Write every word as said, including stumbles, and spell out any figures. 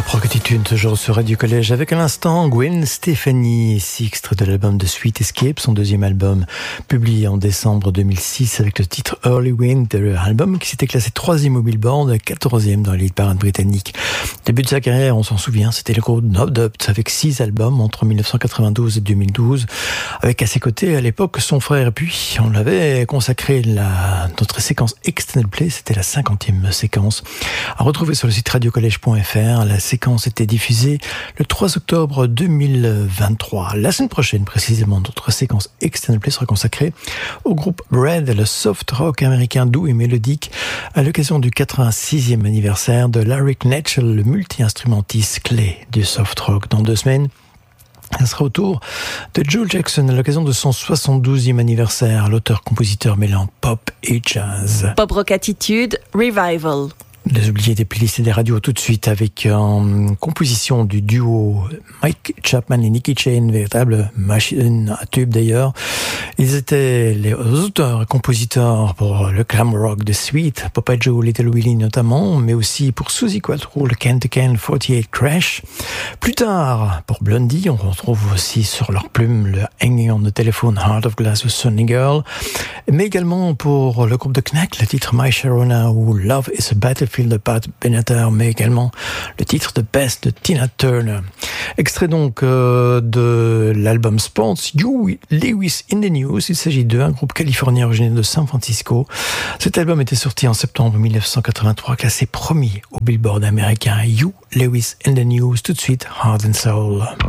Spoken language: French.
Rockatitude, toujours sur Radio Collège, avec à l'instant Gwen Stefani, extrait de l'album de Sweet Escape, son deuxième album, publié en décembre deux mille six avec le titre Early Winter, album qui s'était classé troisième au Billboard, quatorzième dans les parades britanniques. Début de sa carrière, on s'en souvient, c'était le groupe No Doubt, avec six albums entre dix-neuf cent quatre-vingt-douze et deux mille douze, avec à ses côtés à l'époque son frère. Et puis on l'avait consacré la, notre séquence Extended Play, c'était la cinquantième séquence, à retrouver sur le site radio collège point f r. La séquence était diffusée le trois octobre deux mille vingt-trois. La semaine prochaine, précisément, notre séquence Extended Play sera consacrée au groupe Red, le soft rock américain doux et mélodique, à l'occasion du quatre-vingt-sixième anniversaire de Larry Knetchel, le multi-instrumentiste clé du soft rock. Dans deux semaines, ça sera au tour de Joe Jackson à l'occasion de son soixante-douzième anniversaire, l'auteur-compositeur mêlant pop et jazz. Pop Rock Attitude Revival. Les oubliés des playlists et des radios tout de suite avec une composition du duo Mike Chapman et Nicky Chain, véritable machine à tube d'ailleurs. Ils étaient les auteurs et compositeurs pour le glam rock de Sweet, Papa Joe, Little Willie notamment, mais aussi pour Suzy Quatro, le Can to Can quarante-huit Crash. Plus tard, pour Blondie, on retrouve aussi sur leur plume le Hanging on the Telephone, Heart of Glass ou Sunny Girl, mais également pour le groupe de Knack, le titre My Sharona ou Love is a Battlefield de Pat Benatar, mais également le titre de Best de Tina Turner. Extrait donc euh, de l'album Sports, You Lewis in the News. Il s'agit d'un groupe californien originaire de San Francisco. Cet album était sorti en septembre dix-neuf cent quatre-vingt-trois, classé premier au Billboard américain. You Lewis in the News, tout de suite, Heart and Soul.